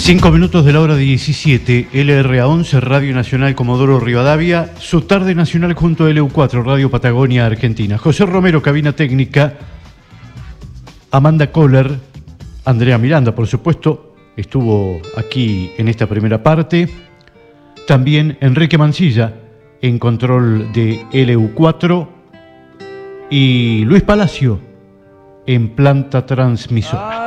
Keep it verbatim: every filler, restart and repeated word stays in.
Cinco minutos de la hora diecisiete, L R A once, Radio Nacional Comodoro Rivadavia, su tarde nacional junto a L U cuatro, Radio Patagonia Argentina. José Romero, cabina técnica, Amanda Kohler, Andrea Miranda, por supuesto, estuvo aquí en esta primera parte. También Enrique Mancilla, en control de L U cuatro, y Luis Palacio, en planta transmisora.